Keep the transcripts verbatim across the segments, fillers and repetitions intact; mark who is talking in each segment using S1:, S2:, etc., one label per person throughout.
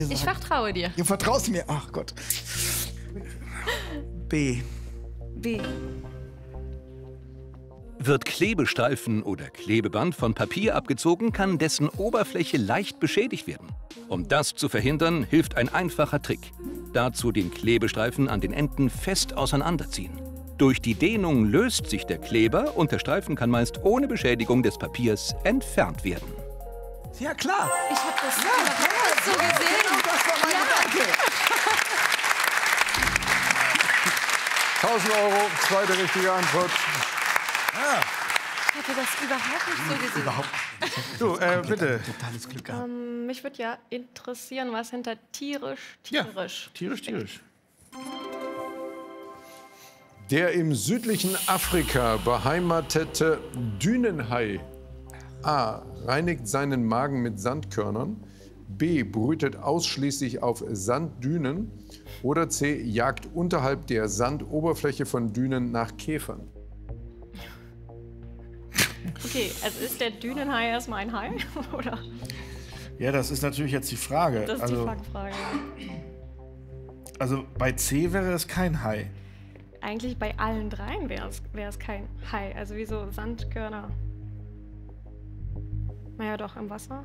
S1: Ich vertraue dir.
S2: Du vertraust mir. Ach Gott. B.
S1: B.
S3: Wird Klebestreifen oder Klebeband von Papier abgezogen, kann dessen Oberfläche leicht beschädigt werden. Um das zu verhindern, hilft ein einfacher Trick. Dazu den Klebestreifen an den Enden fest auseinanderziehen. Durch die Dehnung löst sich der Kleber und der Streifen kann meist ohne Beschädigung des Papiers entfernt werden.
S2: Ja, klar.
S1: Ich habe das
S2: Ja,
S1: ja, so gesehen.
S2: Und das war mein Gedanke.
S4: tausend Euro, zweite richtige Antwort.
S2: Ah.
S1: Ich hatte das überhaupt nicht so gesehen.
S2: Überhaupt.
S4: Du, äh, bitte.
S2: Totales Glück gehabt.
S5: Ähm, mich würde ja interessieren, was hinter tierisch, tierisch.
S4: Ja, tierisch, tierisch. Der im südlichen Afrika beheimatete Dünenhai A. reinigt seinen Magen mit Sandkörnern, B. brütet ausschließlich auf Sanddünen oder C. jagt unterhalb der Sandoberfläche von Dünen nach Käfern.
S5: Okay, also ist der Dünenhai erstmal ein Hai, oder?
S6: Ja, das ist natürlich jetzt die Frage.
S5: Das ist
S6: also,
S5: die Fangfrage.
S6: also bei C wäre es kein Hai.
S5: Eigentlich bei allen dreien wäre es, wäre es kein Hai. Also wie so Sandkörner. Naja, doch, im Wasser.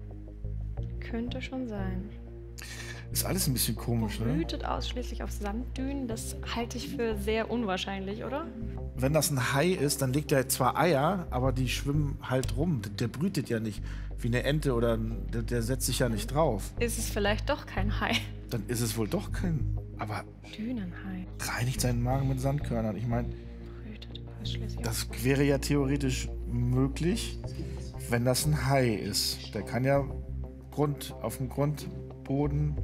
S5: Könnte schon sein.
S6: Ist alles ein bisschen komisch, ne?
S5: Brütet ausschließlich auf Sanddünen, das halte ich für sehr unwahrscheinlich, oder?
S6: Wenn das ein Hai ist, dann legt er zwar Eier, aber die schwimmen halt rum. Der brütet ja nicht wie eine Ente oder ein, der, der setzt sich ja nicht drauf.
S5: Ist es vielleicht doch kein Hai?
S6: Dann ist es wohl doch kein... Aber
S5: Dünenhai.
S6: reinigt seinen Magen mit Sandkörnern. Ich meine,
S5: Brütet ausschließlich
S6: das wäre ja theoretisch möglich, wenn das ein Hai ist. Der kann ja Grund, auf dem Grundboden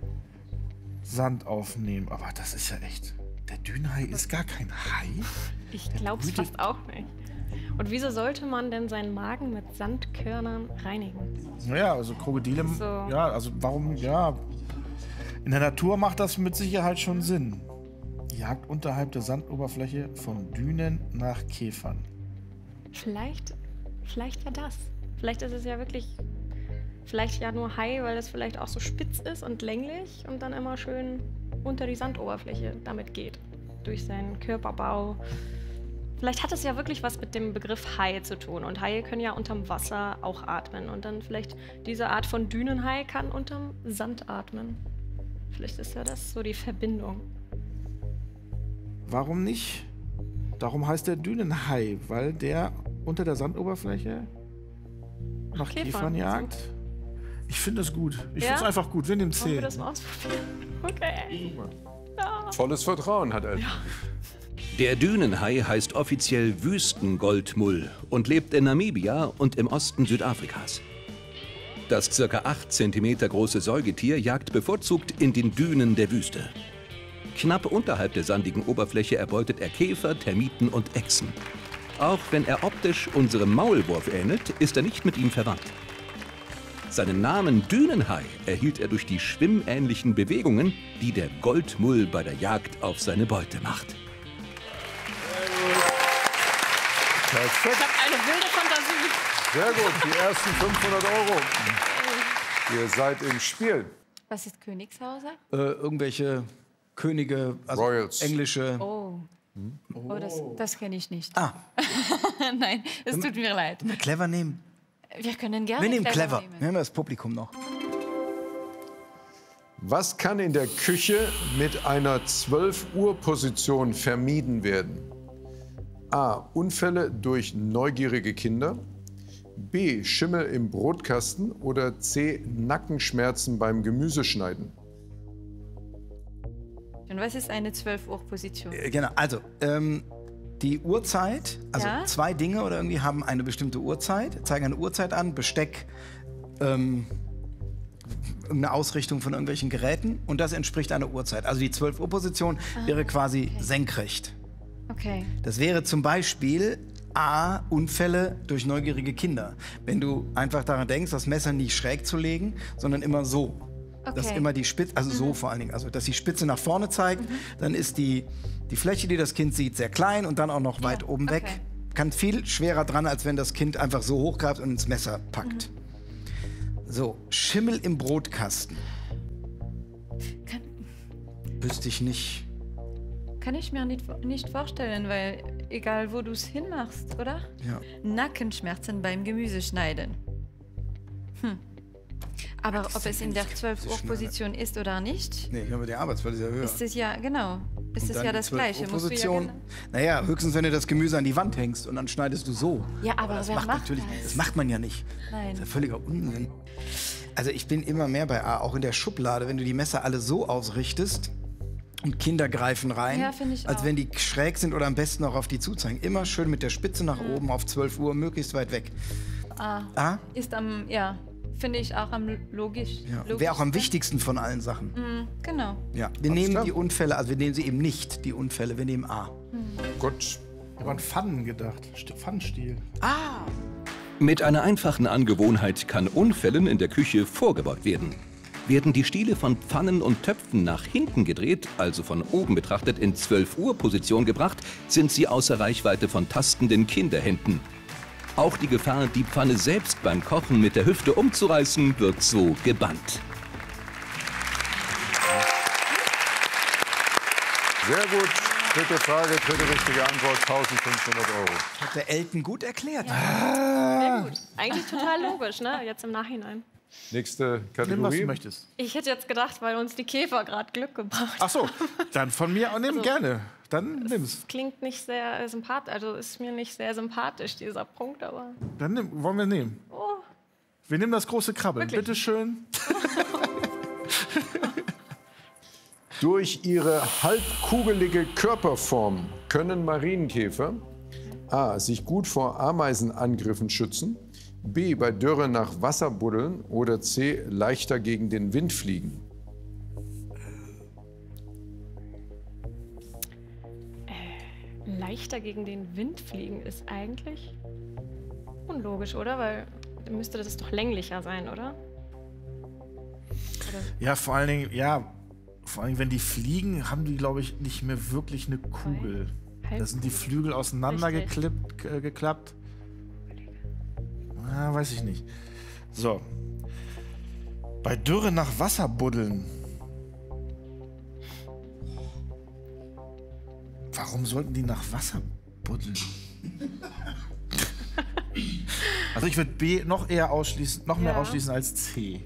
S6: Sand aufnehmen. Aber das ist ja echt... Der Dünenhai ist gar kein Hai?
S5: Ich glaube es
S6: brütet-
S5: fast auch nicht. Und wieso sollte man denn seinen Magen mit Sandkörnern reinigen?
S6: Naja, also Krokodile,
S5: So.
S6: ja, also warum, ja, in der Natur macht das mit Sicherheit schon Sinn. Jagd unterhalb der Sandoberfläche von Dünen nach Käfern.
S5: Vielleicht, vielleicht ja das. Vielleicht ist es ja wirklich, vielleicht ja nur Hai, weil es vielleicht auch so spitz ist und länglich und dann immer schön unter die Sandoberfläche damit geht. Durch seinen Körperbau. Vielleicht hat es ja wirklich was mit dem Begriff Hai zu tun. Und Haie können ja unterm Wasser auch atmen. Und dann vielleicht diese Art von Dünenhai kann unterm Sand atmen. Vielleicht ist ja das so die Verbindung.
S6: Warum nicht? Darum heißt der Dünenhai, weil der unter der Sandoberfläche nach
S5: Käfern.
S6: Käfern jagt. Ich finde das gut. Ich
S5: Ja?
S6: finde es einfach gut. Wir nehmen
S5: Wollen wir
S6: C.
S5: das mal ausprobieren? Okay.
S4: Volles Vertrauen hat er.
S3: Der Dünenhai heißt offiziell Wüstengoldmull und lebt in Namibia und im Osten Südafrikas. Das ca. acht Zentimeter große Säugetier jagt bevorzugt in den Dünen der Wüste. Knapp unterhalb der sandigen Oberfläche erbeutet er Käfer, Termiten und Echsen. Auch wenn er optisch unserem Maulwurf ähnelt, ist er nicht mit ihm verwandt. Seinen Namen Dünenhai erhielt er durch die schwimmähnlichen Bewegungen, die der Goldmull bei der Jagd auf seine Beute macht.
S4: Perfekt.
S5: Ich habe eine wilde Fantasie.
S4: Sehr gut, die ersten fünfhundert Euro. Ihr seid im Spiel.
S1: Was ist Königshauser?
S2: Äh, irgendwelche Könige, also
S4: Royals.
S2: englische.
S1: Oh. Oh, das, das kenne ich nicht.
S2: Ah,
S1: Nein, es tut mir leid.
S2: wir clever nehmen.
S1: Wir können gerne
S2: Wir nehmen clever.
S1: nehmen.
S2: Nehmen wir das Publikum noch.
S4: Was kann in der Küche mit einer zwölf Uhr Position vermieden werden? A. Unfälle durch neugierige Kinder. B. Schimmel im Brotkasten. Oder C. Nackenschmerzen beim Gemüseschneiden.
S1: Und was ist eine zwölf Uhr Position?
S2: Äh, Genau, also ähm, die Uhrzeit, also
S1: Ja?
S2: zwei Dinge oder irgendwie haben eine bestimmte Uhrzeit, zeigen eine Uhrzeit an, Besteck, ähm, irgendeine Ausrichtung von irgendwelchen Geräten und das entspricht einer Uhrzeit. Also die zwölf Uhr Position wäre quasi
S1: okay.
S2: senkrecht.
S1: Okay.
S2: Das wäre zum Beispiel A. Unfälle durch neugierige Kinder. Wenn du einfach daran denkst, das Messer nicht schräg zu legen, sondern immer so. Dass
S1: Okay.
S2: immer die Spitze, also so vor allen Dingen, also dass die Spitze nach vorne zeigt, dann ist die, die Fläche, die das Kind sieht, sehr klein und dann auch noch weit oben weg.
S1: okay.
S2: Kann viel schwerer dran, als wenn das Kind einfach so hochgreift und ins Messer packt. So, Schimmel im Brotkasten. wüsste ich nicht.
S1: Kann ich mir nicht, nicht vorstellen, weil egal wo du es hinmachst, oder?
S2: Ja.
S1: Nackenschmerzen beim Gemüseschneiden. Hm. Aber ob es in der zwölf Uhr Position ist oder nicht,
S2: Nee, aber die Arbeitsfall ist ja höher.
S1: ist es ja, genau, ist
S2: Und
S1: es
S2: dann
S1: ja
S2: die
S1: das
S2: zwölf
S1: Gleiche.
S2: Uhr
S1: Musst du ja
S2: Position.
S1: genau-
S2: Naja, höchstens wenn du das Gemüse an die Wand hängst und dann schneidest du so.
S1: Ja, aber
S2: das
S1: wer
S2: macht
S1: macht
S2: natürlich,
S1: das?
S2: das macht man ja nicht.
S1: Nein.
S2: Das ist ja völliger Unsinn. Also ich bin immer mehr bei A, auch in der Schublade, wenn du die Messer alle so ausrichtest und Kinder greifen rein,
S1: Ja, finde ich
S2: als
S1: auch.
S2: wenn die schräg sind oder am besten auch auf die zuzeigen. Immer schön mit der Spitze nach oben auf zwölf Uhr, möglichst weit weg.
S1: Ah,
S2: A,
S1: ist am, ja, finde ich auch am logisch.
S2: ja.
S1: logisch
S2: wäre auch am wichtigsten von allen Sachen.
S1: Mm, genau.
S2: Ja. Wir nehmen
S4: klar.
S2: die Unfälle, also wir nehmen sie eben nicht, die Unfälle, wir nehmen A.
S4: Gut.
S6: Ich habe an Pfannen gedacht. St- Pfannenstiel.
S3: Mit einer einfachen Angewohnheit kann Unfällen in der Küche vorgebeugt werden. Werden die Stiele von Pfannen und Töpfen nach hinten gedreht, also von oben betrachtet in zwölf Uhr Position gebracht, sind sie außer Reichweite von tastenden Kinderhänden. Auch die Gefahr, die Pfanne selbst beim Kochen mit der Hüfte umzureißen, wird so gebannt.
S4: Sehr gut. Dritte Frage, dritte richtige Antwort, eintausendfünfhundert Euro.
S2: Hat der Elton gut erklärt.
S5: Sehr gut. Eigentlich total logisch, ne? Jetzt im Nachhinein.
S4: Nächste
S6: Nimm, was du
S4: Kategorie.
S6: möchtest.
S5: Ich hätte jetzt gedacht, weil uns die Käfer gerade Glück gebracht
S6: Ach so, dann von mir auch nimm
S5: Also-
S6: gerne. Dann nimm's.
S5: Klingt nicht sehr sympathisch, also ist mir nicht sehr sympathisch, dieser Punkt, aber
S6: Dann nimm, wollen wir nehmen.
S5: oh,
S6: Wir nehmen das große Krabbeln.
S5: Wirklich?
S6: Bitte schön.
S4: Durch ihre halbkugelige Körperform können Marienkäfer A. sich gut vor Ameisenangriffen schützen, B. bei Dürre nach Wasser buddeln oder C. leichter gegen den Wind fliegen.
S5: leichter gegen den Wind fliegen ist eigentlich unlogisch, oder? Weil dann müsste das doch länglicher sein, oder?
S6: Ja, vor allen Dingen, ja, vor allen Dingen, wenn die fliegen, haben die, glaube ich, nicht mehr wirklich eine Kugel.
S5: Halb-
S6: Da sind die Flügel auseinander
S5: Richtig.
S6: geklippt, äh, geklappt. Ah, weiß ich nicht. So. Bei Dürre nach Wasser buddeln. Warum sollten die nach Wasser buddeln? Also ich würde B noch eher ausschließen, noch mehr
S5: Ja.
S6: ausschließen als C.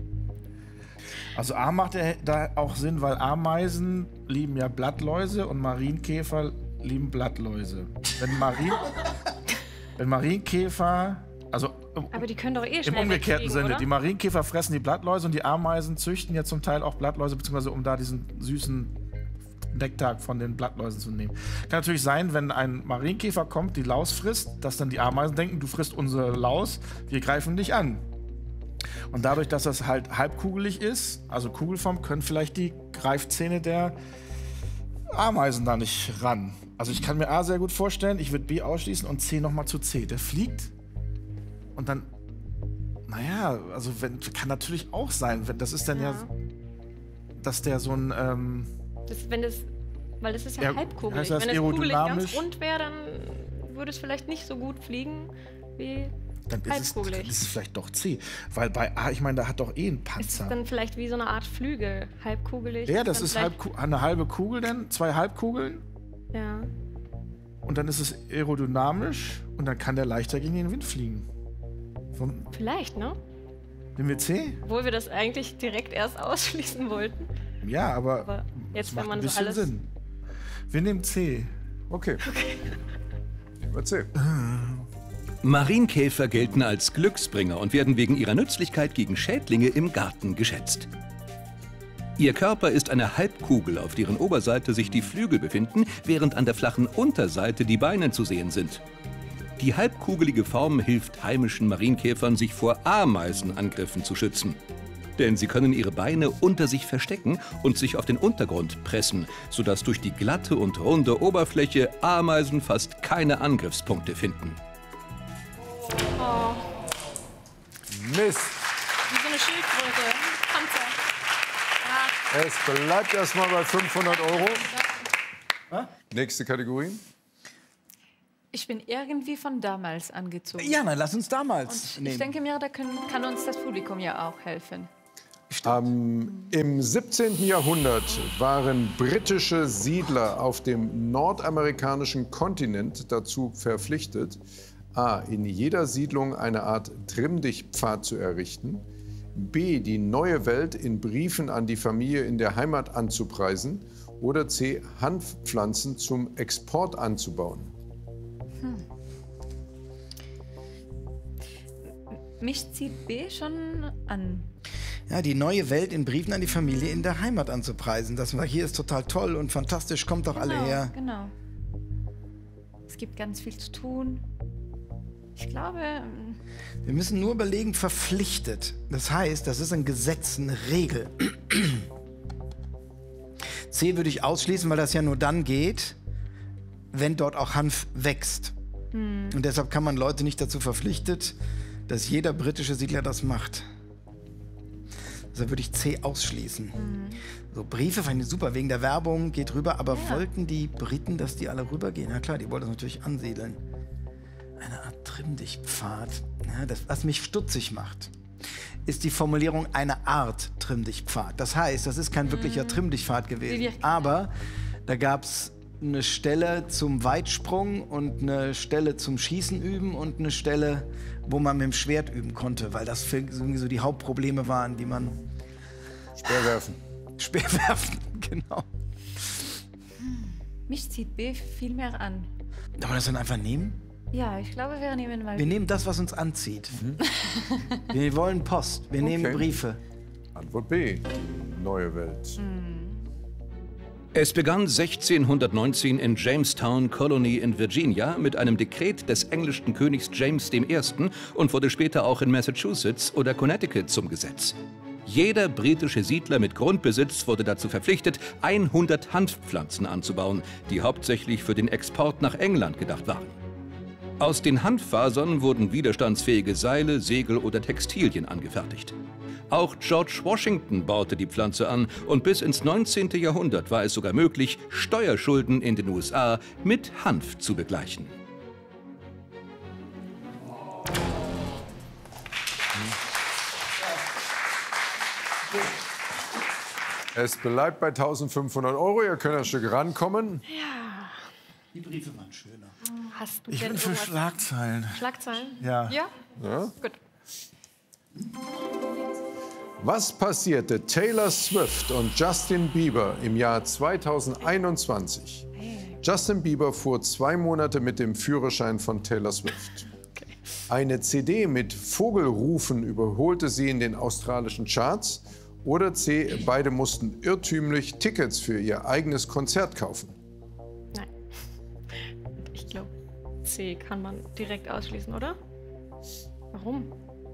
S6: Also A macht ja da auch Sinn, weil Ameisen lieben ja Blattläuse und Marienkäfer lieben Blattläuse. Wenn, Marien, wenn Marienkäfer, also im,
S5: Aber die können doch eh
S6: im
S5: schnell
S6: umgekehrten
S5: wegfliegen,
S6: Sinne,
S5: oder?
S6: die Marienkäfer fressen die Blattläuse und die Ameisen züchten ja zum Teil auch Blattläuse, beziehungsweise um da diesen süßen Nektar von den Blattläusen zu nehmen. Kann natürlich sein, wenn ein Marienkäfer kommt, die Laus frisst, dass dann die Ameisen denken, du frisst unsere Laus, wir greifen dich an. Und dadurch, dass das halt halbkugelig ist, also Kugelform, können vielleicht die Greifzähne der Ameisen da nicht ran. Also ich kann mir A sehr gut vorstellen, ich würde B ausschließen und C nochmal zu C. Der fliegt und dann, naja, also wenn, kann natürlich auch sein, wenn, das ist dann ja,
S5: Ja.
S6: dass der so ein, ähm,
S5: Das, wenn das, weil das ist ja
S6: Ja,
S5: halbkugelig.
S6: heißt das
S5: Wenn es kugelig ganz
S6: aerodynamisch?
S5: rund wäre, dann würde es vielleicht nicht so gut fliegen wie
S6: dann ist, es, dann
S5: halbkugelig.
S6: ist es vielleicht doch C. Weil bei A, ich meine, da hat doch eh ein
S5: Ist es
S6: Panzer.
S5: dann vielleicht wie so eine Art Flügel, halbkugelig?
S6: Ja, das
S5: dann
S6: ist
S5: vielleicht-
S6: halb, eine halbe Kugel dann, zwei Halbkugeln.
S5: Ja.
S6: Und dann ist es aerodynamisch und dann kann der leichter gegen den Wind fliegen. Von,
S5: Vielleicht, ne?
S6: nehmen wir C?
S5: Obwohl wir das eigentlich direkt erst ausschließen wollten.
S6: Ja, aber,
S5: Aber jetzt,
S6: das
S5: wenn
S6: macht
S5: man
S6: ein
S5: so
S6: bisschen
S5: alles.
S6: Sinn. Wir nehmen C.
S4: Okay. Nehmen wir C.
S3: Marienkäfer gelten als Glücksbringer und werden wegen ihrer Nützlichkeit gegen Schädlinge im Garten geschätzt. Ihr Körper ist eine Halbkugel, auf deren Oberseite sich die Flügel befinden, während an der flachen Unterseite die Beine zu sehen sind. Die halbkugelige Form hilft heimischen Marienkäfern, sich vor Ameisenangriffen zu schützen. Denn sie können ihre Beine unter sich verstecken und sich auf den Untergrund pressen, sodass durch die glatte und runde Oberfläche Ameisen fast keine Angriffspunkte finden.
S5: Oh,
S4: Mist.
S5: wie so eine Schildkröte. Panzer.
S4: Es bleibt erstmal bei fünfhundert Euro. Nächste Kategorie.
S1: Ich bin irgendwie von damals angezogen.
S2: Ja, dann lass uns damals
S1: Und ich
S2: nehmen.
S1: denke mir, da können, kann uns das Publikum ja auch helfen.
S4: Ähm, Im siebzehnten Jahrhundert waren britische Siedler auf dem nordamerikanischen Kontinent dazu verpflichtet, a. in jeder Siedlung eine Art Trimm-dich-Pfad zu errichten, b. die neue Welt in Briefen an die Familie in der Heimat anzupreisen oder c. Hanfpflanzen zum Export anzubauen.
S1: Hm. Mich zieht B schon an.
S2: Ja, die neue Welt in Briefen an die Familie in der Heimat anzupreisen. Das war hier ist total toll und fantastisch, kommt doch
S1: Genau,
S2: alle her.
S1: genau. Es gibt ganz viel zu tun. Ich glaube... ähm,
S2: Wir müssen nur überlegen, verpflichtet. Das heißt, das ist ein Gesetz, eine Regel. C würde ich ausschließen, weil das ja nur dann geht, wenn dort auch Hanf wächst.
S1: hm.
S2: Und deshalb kann man Leute nicht dazu verpflichtet, dass jeder britische Siedler das macht. Also würde ich C ausschließen.
S1: Mhm.
S2: So, Briefe fand ich super, wegen der Werbung, geht rüber. Aber
S1: Ja.
S2: wollten die Briten, dass die alle rübergehen? Na klar, die wollten das natürlich ansiedeln. Eine Art Trimm-dich-Pfad. Ja, das, was mich stutzig macht, ist die Formulierung eine Art Trimm-dich-Pfad. Das heißt, das ist kein wirklicher
S1: Mhm.
S2: Trimm-dich-Pfad gewesen.
S1: wir-
S2: Aber da gab es eine Stelle zum Weitsprung und eine Stelle zum Schießen üben und eine Stelle, wo man mit dem Schwert üben konnte, weil das für irgendwie so die Hauptprobleme waren, die man
S4: Speer werfen.
S2: Speer werfen, genau.
S1: Mich zieht B viel mehr an.
S2: Darf man das dann einfach nehmen?
S1: Ja, ich glaube, wir nehmen mal...
S2: Wir nehmen das, was uns anzieht. Wir wollen Post, wir nehmen
S4: Okay.
S2: Briefe.
S4: Antwort B, die neue Welt.
S3: Es begann sechzehnhundertneunzehn in Jamestown Colony in Virginia mit einem Dekret des englischen Königs James der Erste. und wurde später auch in Massachusetts oder Connecticut zum Gesetz. Jeder britische Siedler mit Grundbesitz wurde dazu verpflichtet, hundert Hanfpflanzen anzubauen, die hauptsächlich für den Export nach England gedacht waren. Aus den Hanffasern wurden widerstandsfähige Seile, Segel oder Textilien angefertigt. Auch George Washington baute die Pflanze an und bis ins neunzehnte Jahrhundert war es sogar möglich, Steuerschulden in den U S A mit Hanf zu begleichen.
S4: Es bleibt bei eintausendfünfhundert Euro. Ihr könnt ein Stück rankommen.
S2: Die Briefe waren schöner.
S5: Hast du
S6: Ich
S5: denn
S6: bin für
S5: irgendwas-
S6: Schlagzeilen.
S5: Schlagzeilen?
S6: Ja.
S5: Ja?
S4: Ja?
S5: Gut.
S4: Was passierte Taylor Swift und Justin Bieber im Jahr zweitausendeinundzwanzig? Justin Bieber fuhr zwei Monate mit dem Führerschein von Taylor Swift. Eine C D mit Vogelrufen überholte sie in den australischen Charts. Oder C, beide mussten irrtümlich Tickets für ihr eigenes Konzert kaufen.
S5: Nein. Ich glaube, C kann man direkt ausschließen, oder? Warum?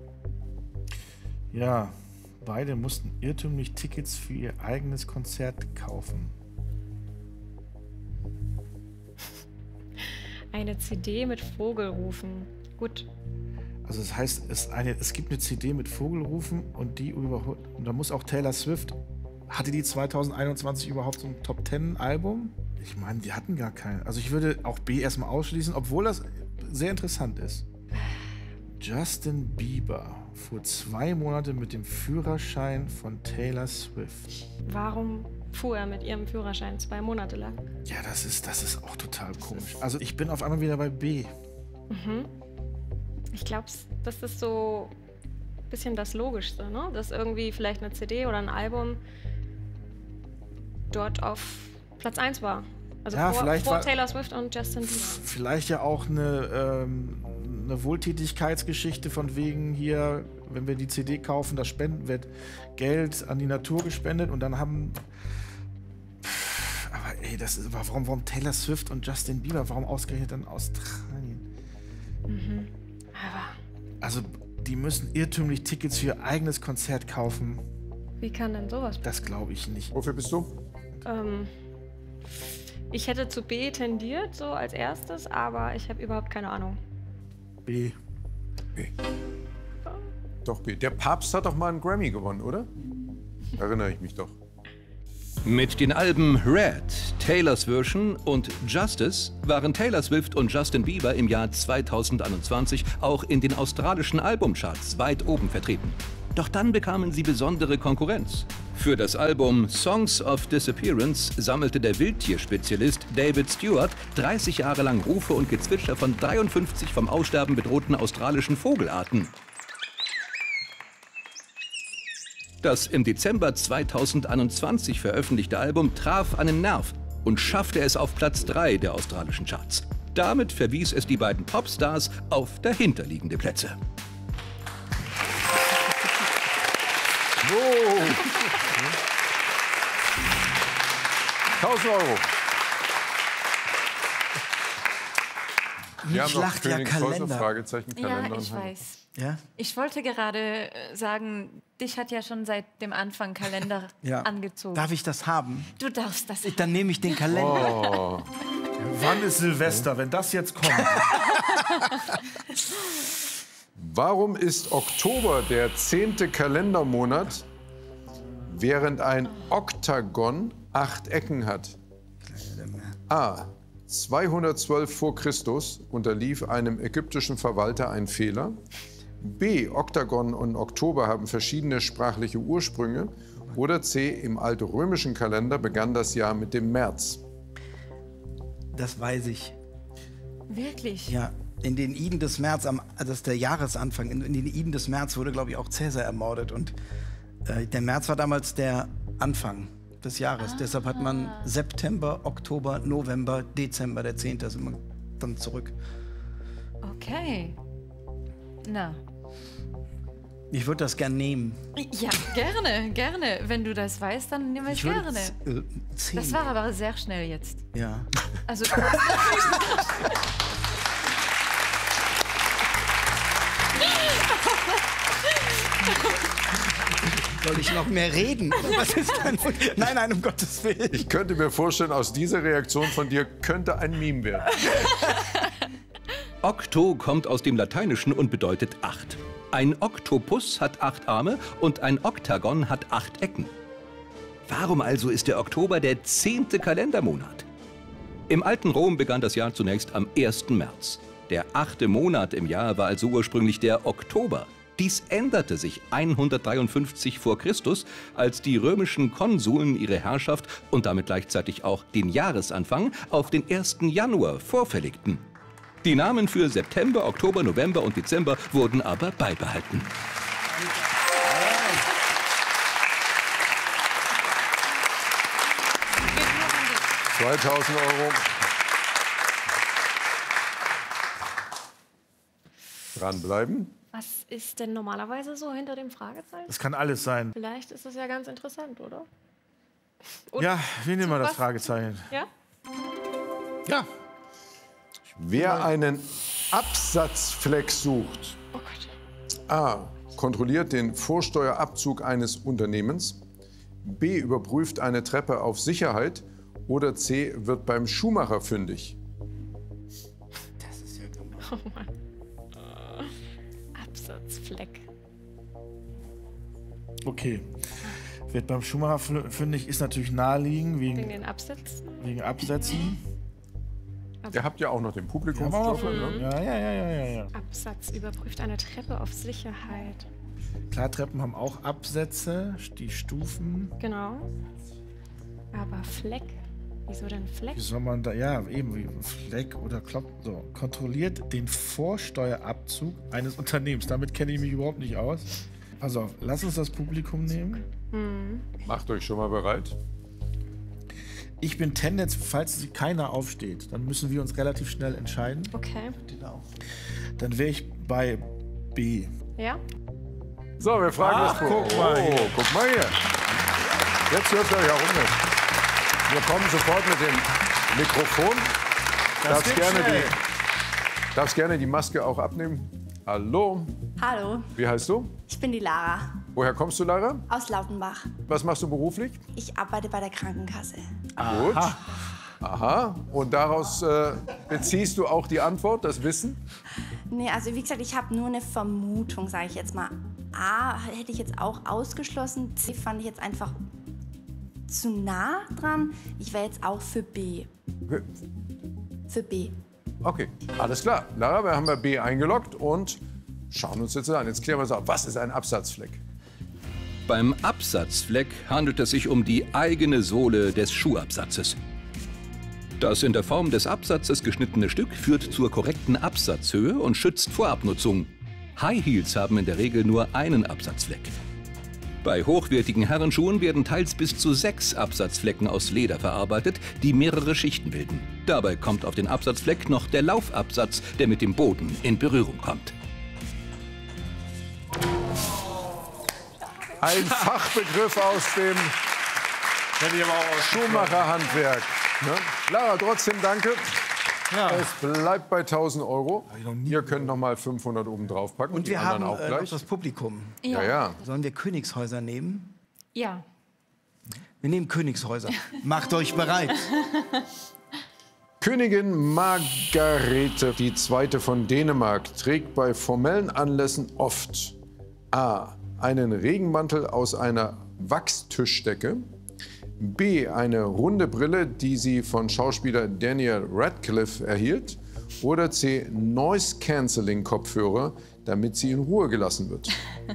S6: Ja, beide mussten irrtümlich Tickets für ihr eigenes Konzert kaufen.
S5: Eine C D mit Vogelrufen. Gut.
S6: Also das heißt, es, eine, es gibt eine C D mit Vogelrufen und die überholt. Und da muss auch Taylor Swift. Hatte die zweitausendeinundzwanzig überhaupt so ein Top Ten Album? Ich meine, die hatten gar keinen. Also ich würde auch B erstmal ausschließen, obwohl das sehr interessant ist. Justin Bieber fuhr zwei Monate mit dem Führerschein von Taylor Swift.
S5: Warum fuhr er mit ihrem Führerschein zwei Monate lang?
S6: Ja, das ist, das ist auch total komisch. Also ich bin auf einmal wieder bei B.
S5: Mhm. Ich glaube, das ist so ein bisschen das Logischste, ne? Dass irgendwie vielleicht eine C D oder ein Album dort auf Platz eins war. Also
S6: Ja,
S5: vor,
S6: vielleicht
S5: vor
S6: war-
S5: Taylor Swift und Justin Bieber.
S6: Vielleicht ja auch eine, ähm, eine Wohltätigkeitsgeschichte von wegen hier, wenn wir die C D kaufen, das spenden wird Geld an die Natur gespendet und dann haben. Pff, aber ey, das ist, warum, warum Taylor Swift und Justin Bieber? Warum ausgerechnet dann Australien?
S5: Aber
S6: Also, die müssen irrtümlich Tickets für ihr eigenes Konzert kaufen.
S5: wie kann denn sowas
S6: Das glaube ich nicht.
S4: Wofür bist du?
S5: Ähm, ich hätte zu B tendiert, so als erstes, aber ich habe überhaupt keine Ahnung.
S6: B.
S4: B. Doch B. Der Papst hat doch mal einen Grammy gewonnen, oder? Erinnere ich mich doch.
S3: Mit den Alben Red, Taylors Version und Justice waren Taylor Swift und Justin Bieber im Jahr zweitausendeinundzwanzig auch in den australischen Albumcharts weit oben vertreten. Doch dann bekamen sie besondere Konkurrenz. Für das Album Songs of Disappearance sammelte der Wildtierspezialist David Stewart dreißig Jahre lang Rufe und Gezwitscher von dreiundfünfzig vom Aussterben bedrohten australischen Vogelarten. Das im Dezember zweitausendeinundzwanzig veröffentlichte Album traf einen Nerv und schaffte es auf Platz drei der australischen Charts. Damit verwies es die beiden Popstars auf dahinterliegende Plätze.
S4: Wow. tausend Euro. Wir haben noch
S2: lacht ja
S4: Königsholzer,
S2: Kalender.
S4: Fragezeichen, Kalender.
S1: Ja, ich
S4: und Hand.
S1: weiß.
S2: Ja?
S1: Ich wollte gerade äh, sagen, dich hat ja schon seit dem Anfang Kalender
S2: Ja.
S1: angezogen.
S2: Darf ich das haben?
S1: Du darfst das.
S2: Dann nehme ich den Kalender.
S4: Oh.
S6: Wann ist Silvester, wenn das jetzt kommt?
S4: Warum ist Oktober der zehnte Kalendermonat, während ein Oktagon acht Ecken hat? A. zweihundertzwölf vor Christus unterlief einem ägyptischen Verwalter ein Fehler. B. Oktagon und Oktober haben verschiedene sprachliche Ursprünge. Oder C. Im altrömischen Kalender begann das Jahr mit dem März.
S2: Das weiß ich.
S1: Wirklich?
S2: Ja, in den Iden des März, am, das ist der Jahresanfang, in, in den Iden des März wurde, glaube ich, auch Cäsar ermordet. Und äh, der März war damals der Anfang des Jahres. Ah. Deshalb hat man September, Oktober, November, Dezember, der zehnte ist immer dann zurück.
S1: Okay. Na.
S2: Ich würde das gern nehmen.
S1: Ja, gerne, gerne. Wenn du das weißt, dann nehme ich,
S2: Ich würde
S1: gerne.
S2: z- äh, zehn.
S1: Das war aber sehr schnell jetzt.
S2: Ja.
S1: Also,
S2: Soll ich noch mehr reden? Was ist dann? Nein, nein, um Gottes Willen.
S4: Ich könnte mir vorstellen, aus dieser Reaktion von dir könnte ein Meme werden.
S3: Okto kommt aus dem Lateinischen und bedeutet acht. Ein Oktopus hat acht Arme und ein Oktagon hat acht Ecken. Warum also ist der Oktober der zehnte Kalendermonat? Im alten Rom begann das Jahr zunächst am ersten März. Der achte Monat im Jahr war also ursprünglich der Oktober. Dies änderte sich hundertdreiundfünfzig vor Christus, als die römischen Konsuln ihre Herrschaft und damit gleichzeitig auch den Jahresanfang auf den ersten Januar vorverlegten. Die Namen für September, Oktober, November und Dezember wurden aber beibehalten.
S4: zweitausend Euro. Dranbleiben.
S5: Was ist denn normalerweise so hinter dem Fragezeichen?
S6: Das kann alles sein.
S5: Vielleicht ist das ja ganz interessant, oder? Und
S6: Ja, wir nehmen mal das
S5: was?
S6: Fragezeichen.
S5: Ja?
S6: Ja.
S4: Wer einen Absatzfleck sucht,
S5: Oh Gott.
S4: A. kontrolliert den Vorsteuerabzug eines Unternehmens, B. überprüft eine Treppe auf Sicherheit oder C. wird beim Schuhmacher fündig.
S5: Oh Mann. Absatzfleck.
S6: Okay. Wird beim Schuhmacher fü- fündig, ist natürlich naheliegend
S5: Wegen
S6: wegen,
S5: den Absätzen?
S6: wegen Absätzen.
S4: Ihr habt ja auch noch den
S6: Ja,
S4: Publikumsjob. Ne?
S6: ja, ja, ja, ja, ja.
S5: Absatz überprüft eine Treppe auf Sicherheit.
S6: Klar, Treppen haben auch Absätze, die Stufen.
S5: Genau. Aber Fleck? Wieso denn Fleck?
S6: Wie soll man da, ja, eben wie Fleck oder Klopp, so. Kontrolliert den Vorsteuerabzug eines Unternehmens. Damit kenne ich mich überhaupt nicht aus. Pass auf, lass uns das Publikum nehmen.
S4: Macht euch schon mal bereit.
S6: Ich bin Tendenz, falls keiner aufsteht, dann müssen wir uns relativ schnell entscheiden.
S5: Okay.
S6: Dann wäre ich bei B.
S5: Ja?
S4: So, wir fragen
S6: Ach,
S4: das
S6: guck mal
S4: Oh,
S6: hier.
S4: guck mal hier. Jetzt hört ihr euch auch um. Wir kommen sofort mit dem Mikrofon. Darfst
S6: geht
S4: gerne,
S6: schnell.
S4: die, darfst gerne die Maske auch abnehmen. Hallo,
S7: Hallo,
S4: wie heißt du?
S7: ich bin die Lara
S4: Woher kommst du, Lara?
S7: aus Lautenbach.
S4: Was machst du beruflich?
S7: Ich arbeite bei der Krankenkasse.
S4: Gut. Aha. Und daraus äh, beziehst du auch die Antwort, das Wissen?
S7: Nee, also wie gesagt, ich habe nur eine Vermutung, sage ich jetzt mal. A hätte ich jetzt auch ausgeschlossen. C fand ich jetzt einfach zu nah dran. Ich wäre jetzt auch für B. Für B.
S4: Okay, alles klar. Lara, wir haben bei B eingeloggt und schauen uns jetzt an. Jetzt klären wir uns auf. Was ist ein Absatzfleck?
S3: Beim Absatzfleck handelt es sich um die eigene Sohle des Schuhabsatzes. Das in der Form des Absatzes geschnittene Stück führt zur korrekten Absatzhöhe und schützt vor Abnutzung. High Heels haben in der Regel nur einen Absatzfleck. Bei hochwertigen Herrenschuhen werden teils bis zu sechs Absatzflecken aus Leder verarbeitet, die mehrere Schichten bilden. Dabei kommt auf den Absatzfleck noch der Laufabsatz, der mit dem Boden in Berührung kommt.
S4: Ein Fachbegriff aus dem Schuhmacherhandwerk. Ne? Lara, trotzdem danke.
S2: Ja.
S4: Es bleibt bei tausend Euro. Ihr könnt noch mal fünfhundert oben drauf packen.
S2: Und
S4: die
S2: wir haben
S4: anderen auch
S2: äh, noch
S4: gleich.
S2: das Publikum.
S4: Ja, ja.
S2: Sollen wir Königshäuser nehmen?
S5: Ja.
S2: Wir nehmen Königshäuser. Macht euch bereit.
S4: Königin Margarete die Zweite von Dänemark trägt bei formellen Anlässen oft a. einen Regenmantel aus einer Wachstischdecke, b. eine runde Brille, die sie von Schauspieler Daniel Radcliffe erhielt, oder c. Noise-Canceling-Kopfhörer, damit sie in Ruhe gelassen wird.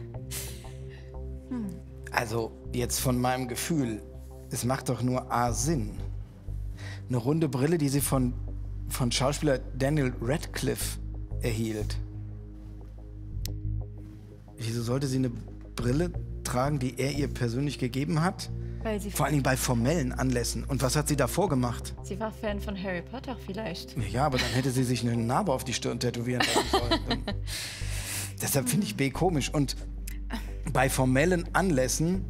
S2: Also jetzt von meinem Gefühl, es macht doch nur A Sinn. Eine runde Brille, die sie von, von Schauspieler Daniel Radcliffe erhielt. Wieso sollte sie eine Brille tragen, die er ihr persönlich gegeben hat?
S1: Weil sie,
S2: Vor allen Dingen bei formellen Anlässen. Und was hat sie davor gemacht?
S1: sie war Fan von Harry Potter vielleicht.
S2: Ja, aber dann hätte sie sich eine Narbe auf die Stirn tätowieren lassen sollen. Dann- Deshalb finde ich B komisch. Und bei formellen Anlässen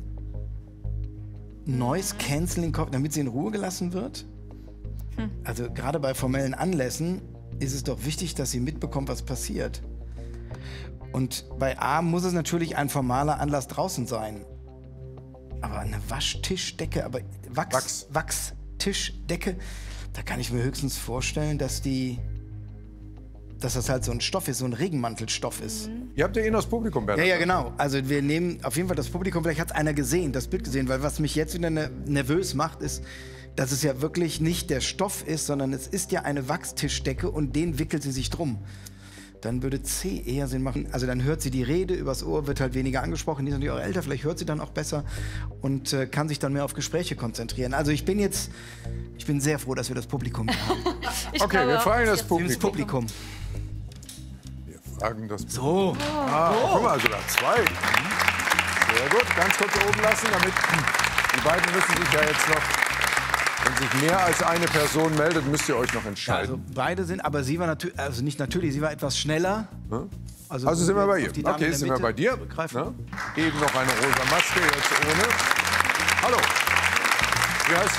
S2: Noise Canceling, damit sie in Ruhe gelassen wird? Also gerade bei formellen Anlässen ist es doch wichtig, dass sie mitbekommt, was passiert. Und bei A muss es natürlich ein formaler Anlass draußen sein. Aber eine Waschtischdecke, aber Wachs,
S4: Wachs.
S2: Wachstischdecke, da kann ich mir höchstens vorstellen, dass die, dass das halt so ein Stoff ist, so ein Regenmantelstoff ist.
S4: Ihr habt ja eh noch das Publikum, Bernhard.
S2: Ja, ja, genau. Also wir nehmen auf jeden Fall das Publikum, vielleicht hat es einer gesehen, das Bild gesehen, weil was mich jetzt wieder ne nervös macht, ist, dass es ja wirklich nicht der Stoff ist, sondern es ist ja eine Wachstischdecke und den wickelt sie sich drum. Dann würde C eher Sinn machen. Also dann hört sie die Rede, übers Ohr wird halt weniger angesprochen. Die ist natürlich auch älter, vielleicht hört sie dann auch besser und äh, kann sich dann mehr auf Gespräche konzentrieren. Also ich bin jetzt, ich bin sehr froh, dass wir das Publikum hier haben.
S5: Ich
S4: Okay,
S5: glaube
S4: wir
S5: auch,
S4: fragen das
S5: dass
S2: Wir nehmen das
S4: Publikum.
S2: Publikum.
S4: Wir fragen das Publikum.
S2: So.
S4: Ah, guck mal, sogar zwei. Sehr gut, ganz kurz oben lassen, damit die beiden müssen sich ja jetzt noch, wenn sich mehr als eine Person meldet, müsst ihr euch noch
S2: Ja,
S4: entscheiden.
S2: also beide sind, aber sie war natürlich, also nicht natürlich, sie war etwas schneller.
S4: Also, also sind wir bei ihr.
S2: auf die Dame
S4: Okay,
S2: in der
S4: sind wir
S2: Mitte
S4: bei dir.
S2: zurückgreifen.
S4: Ne? Eben noch eine rosa Maske, jetzt ohne. Hallo. Wie heißt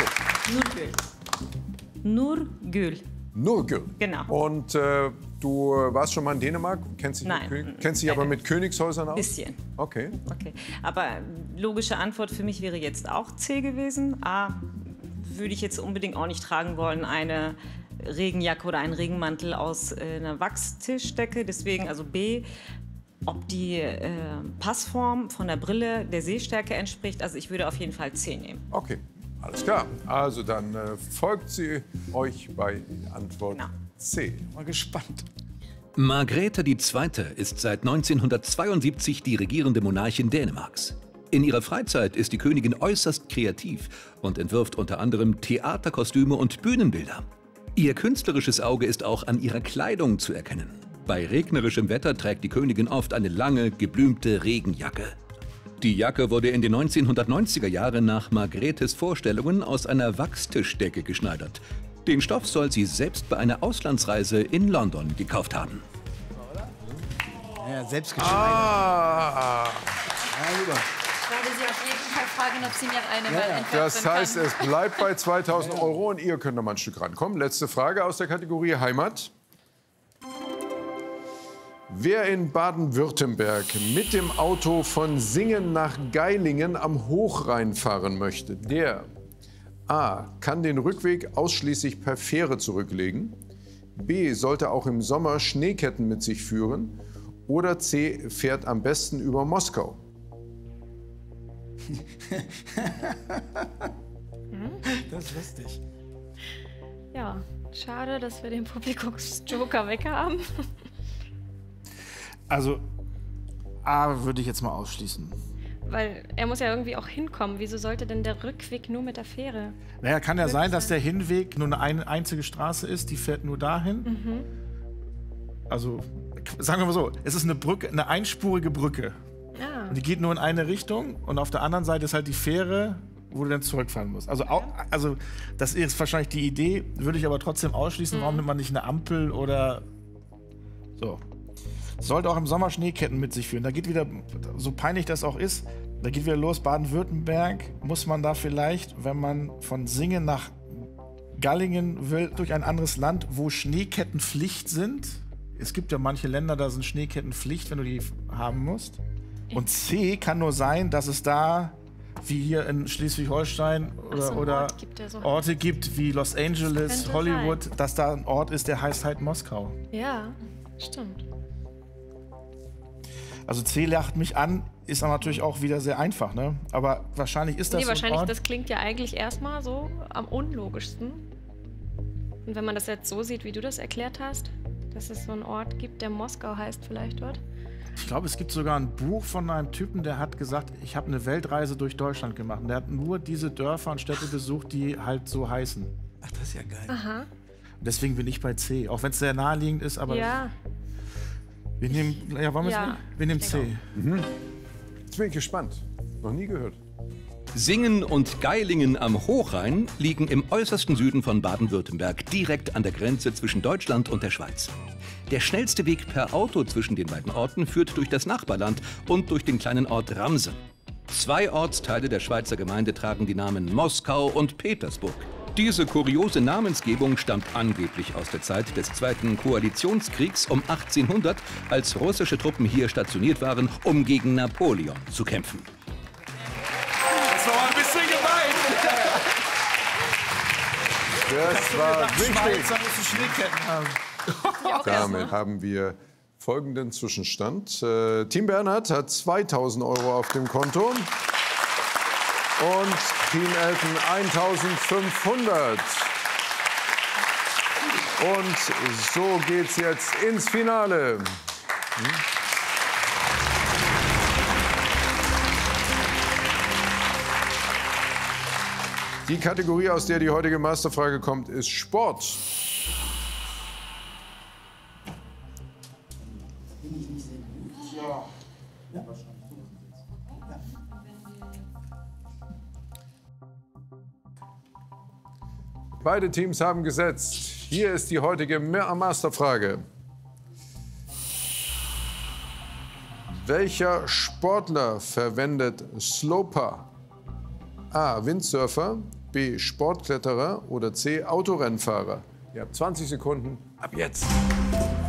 S4: du?
S8: Nurgül.
S4: Nurgül.
S8: Genau.
S4: Und äh, du warst schon mal in Dänemark? Kennst dich,
S8: Nein.
S4: mit König, kennst dich aber mit Königshäusern aus?
S8: Bisschen.
S4: Okay.
S8: Okay. Aber logische Antwort für mich wäre jetzt auch C gewesen. A, würde ich jetzt unbedingt auch nicht tragen wollen, eine Regenjacke oder einen Regenmantel aus äh, einer Wachstischdecke. Deswegen also B, ob die äh, Passform von der Brille der Sehstärke entspricht. Also ich würde auf jeden Fall C nehmen.
S4: Okay, alles klar. Also dann äh, folgt sie euch bei Antwort
S8: Genau.
S4: C.
S2: Mal gespannt.
S3: Margrethe die Zweite ist seit neunzehnhundertzweiundsiebzig die regierende Monarchin Dänemarks. In ihrer Freizeit ist die Königin äußerst kreativ und entwirft unter anderem Theaterkostüme und Bühnenbilder. Ihr künstlerisches Auge ist auch an ihrer Kleidung zu erkennen. Bei regnerischem Wetter trägt die Königin oft eine lange, geblümte Regenjacke. Die Jacke wurde in den neunzehnhundertneunziger Jahren nach Margrethes Vorstellungen aus einer Wachstischdecke geschneidert. Den Stoff soll sie selbst bei einer Auslandsreise in London gekauft haben.
S2: Ja, selbst geschneidert.
S4: Ah,
S2: Ja, super.
S1: Ich werde Sie auf jeden Fall fragen, ob Sie mir eine mal entwerfen
S4: das heißt,
S1: kann.
S4: es bleibt bei zweitausend Euro und ihr könnt noch mal ein Stück rankommen. Letzte Frage aus der Kategorie Heimat. Wer in Baden-Württemberg mit dem Auto von Singen nach Geilingen am Hochrhein fahren möchte, der A. kann den Rückweg ausschließlich per Fähre zurücklegen, B. sollte auch im Sommer Schneeketten mit sich führen oder C. fährt am besten über Moskau.
S2: Das ist lustig.
S5: Ja, schade, dass wir den Publikumsjoker weg haben.
S6: Also A würde ich jetzt mal ausschließen.
S5: weil er muss ja irgendwie auch hinkommen. Wieso sollte denn der Rückweg nur mit der Fähre?
S6: Naja, kann ja sein, dass der Hinweg nur eine ein, einzige Straße ist, die fährt nur dahin.
S5: Mhm.
S6: Also, sagen wir mal so, es ist eine Brücke, eine einspurige Brücke.
S5: Ah.
S6: Und die geht nur in eine Richtung und auf der anderen Seite ist halt die Fähre, wo du dann zurückfahren musst. Also, au, also das ist wahrscheinlich die Idee, würde ich aber trotzdem ausschließen. Mhm. Warum nimmt man nicht eine Ampel oder so? Sollte auch im Sommer Schneeketten mit sich führen. Da geht wieder, so peinlich das auch ist, da geht wieder los, Baden-Württemberg. Muss man da vielleicht, wenn man von Singen nach Gallingen will, durch ein anderes Land, wo Schneeketten Pflicht sind? Es gibt ja manche Länder, da sind Schneeketten Pflicht, wenn du die haben musst. Und C kann nur sein, dass es da, wie hier in Schleswig-Holstein oder,
S5: so,
S6: oder
S5: Ort gibt, der so
S6: Orte gibt wie Los Angeles, Hollywood, sein. Dass da ein Ort ist, der heißt halt Moskau.
S5: Ja, stimmt.
S6: Also C lacht mich an, ist aber natürlich auch wieder sehr einfach, ne? Aber wahrscheinlich ist das
S5: nee,
S6: so
S5: wahrscheinlich,
S6: ein Ort.
S5: Das klingt ja eigentlich erstmal so am unlogischsten. Und wenn man das jetzt so sieht, wie du das erklärt hast, dass es so einen Ort gibt, der Moskau heißt vielleicht dort.
S6: Ich glaube, es gibt sogar ein Buch von einem Typen, der hat gesagt, ich habe eine Weltreise durch Deutschland gemacht. Und der hat nur diese Dörfer und Städte besucht, die halt so heißen.
S2: Ach, das ist ja geil.
S5: Aha.
S6: Und deswegen bin ich bei C, auch wenn es sehr naheliegend ist, aber
S5: ja.
S6: wir nehmen, ja, wollen wir
S5: ja,
S6: nehmen? Wir nehmen C.
S4: Mhm. Jetzt bin ich gespannt. Noch nie gehört.
S3: Singen und Geilingen am Hochrhein liegen im äußersten Süden von Baden-Württemberg, direkt an der Grenze zwischen Deutschland und der Schweiz. Der schnellste Weg per Auto zwischen den beiden Orten führt durch das Nachbarland und durch den kleinen Ort Ramsen. Zwei Ortsteile der Schweizer Gemeinde tragen die Namen Moskau und Petersburg. Diese kuriose Namensgebung stammt angeblich aus der Zeit des Zweiten Koalitionskriegs um achtzehnhundert, als russische Truppen hier stationiert waren, um gegen Napoleon zu kämpfen.
S6: Das war ein bisschen gemein.
S4: Das war wichtig.
S6: Da musst du Schneeketten haben.
S4: Damit haben wir folgenden Zwischenstand. Äh, Team Bernhard hat zweitausend Euro auf dem Konto und Team Elfen eintausendfünfhundert. Und so geht's jetzt ins Finale. Hm? Die Kategorie, aus der die heutige Masterfrage kommt, ist Sport. Beide Teams haben gesetzt. Hier ist die heutige Masterfrage. Welcher Sportler verwendet Sloper? A. Windsurfer, B. Sportkletterer oder C. Autorennfahrer? Ihr habt zwanzig Sekunden ab jetzt.